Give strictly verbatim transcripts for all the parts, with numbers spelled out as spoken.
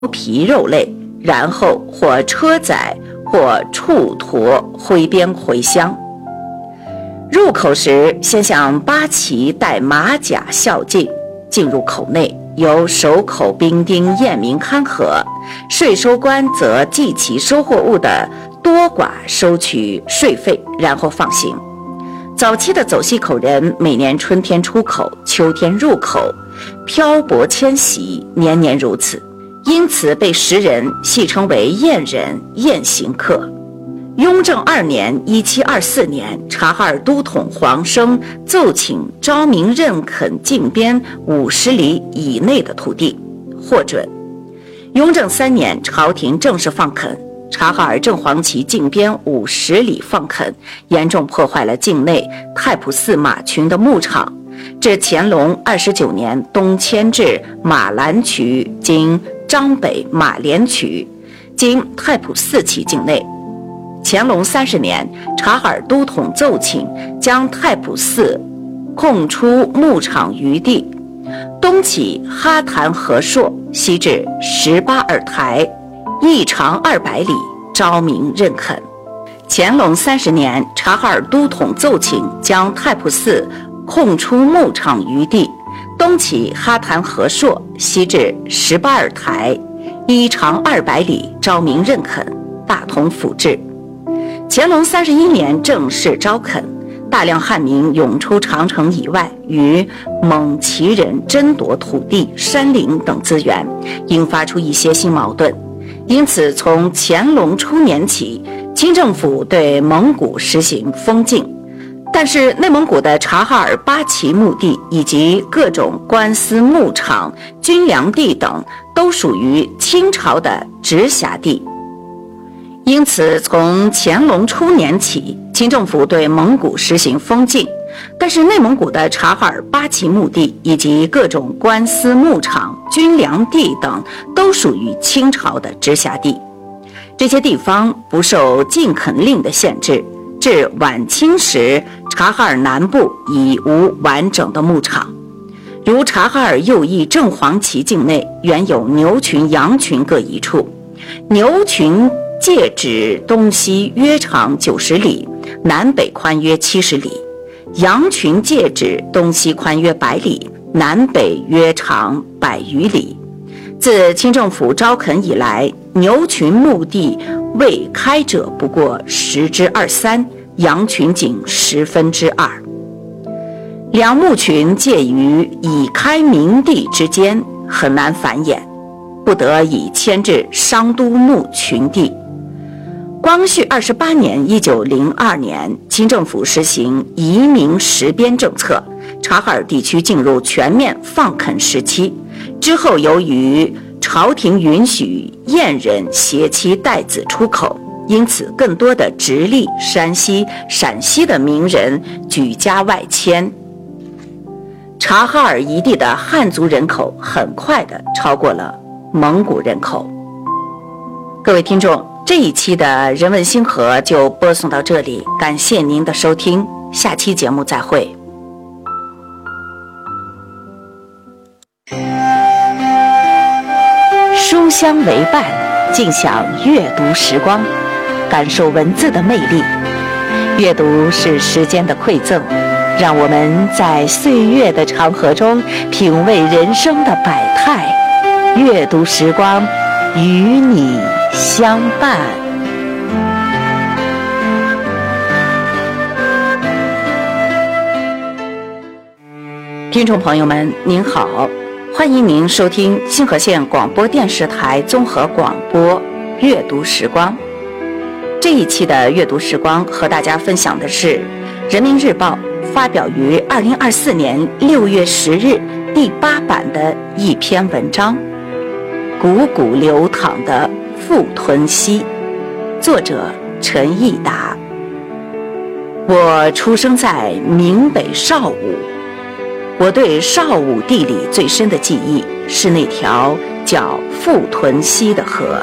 皮肉类，然后或车载或处驮挥鞭回乡。入口时，先向八旗戴马甲孝敬，进入口内，由守口兵丁验明勘核，税收官则计其收获物的多寡，收取税费，然后放行。早期的走西口人每年春天出口，秋天入口，漂泊迁徙，年年如此，因此被时人戏称为验人、验行客。雍正二年（一七二四年），察哈尔都统黄生奏请昭明认垦境边五十里以内的土地，获准。雍正三年，朝廷正式放垦。察哈尔正黄旗境边五十里放垦，严重破坏了境内太仆寺马群的牧场。至乾隆二十九年，东迁至马兰渠（今张北马连渠），经太仆寺旗境内。乾隆三十年，察哈尔都统奏请将太仆寺空出牧场余地，东起哈坛河朔，西至十八尔台，一长二百里，昭明认垦。乾隆三十年，察哈尔都统奏请将太仆寺空出牧场余地，东起哈坛河朔，西至十八尔台，一长二百里，昭明认垦，大同府治。乾隆三十一年正式招垦，大量汉民涌出长城以外，与蒙旗人争夺土地、山林等资源，引发出一些新矛盾。因此，从乾隆初年起，清政府对蒙古实行封禁，但是内蒙古的察哈尔八旗墓地以及各种官司牧场、军粮地等都属于清朝的直辖地。因此，从乾隆初年起，清政府对蒙古实行封禁，但是内蒙古的察哈尔八旗墓地以及各种官司牧场、军粮地等都属于清朝的直辖地。这些地方不受禁垦令的限制，至晚清时，察哈尔南部已无完整的牧场。如察哈尔右翼正黄旗境内原有牛群、羊群各一处，牛群界指东西约长九十里，南北宽约七十里；羊群界指东西宽约百里，南北约长百余里。自清政府招垦以来，牛群墓地未开者不过十之二三，羊群仅十分之二。两牧群介于已开明地之间，很难繁衍，不得已迁至商都牧群地。光绪二十八年（一九零二年），清政府实行移民实边政策，察哈尔地区进入全面放垦时期。之后，由于朝廷允许燕人携妻带子出口，因此更多的直隶、山西、陕西的名人举家外迁。察哈尔一地的汉族人口很快地超过了蒙古人口。各位听众，这一期的人文星河就播送到这里，感谢您的收听，下期节目再会。书香为伴，尽享阅读时光，感受文字的魅力。阅读是时间的馈赠，让我们在岁月的长河中品味人生的百态。阅读时光，与你相伴。听众朋友们，您好，欢迎您收听星河县广播电视台综合广播阅读时光。这一期的阅读时光和大家分享的是人民日报发表于二零二四年六月十日第八版的一篇文章，汩汩流淌的富屯溪，作者陈义达。我出生在闽北邵武，我对邵武地理最深的记忆是那条叫富屯溪的河。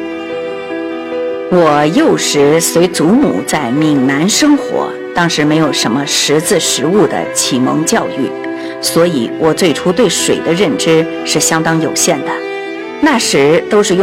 我幼时随祖母在闽南生活，当时没有什么识字识物的启蒙教育，所以我最初对水的认知是相当有限的。 那时都是用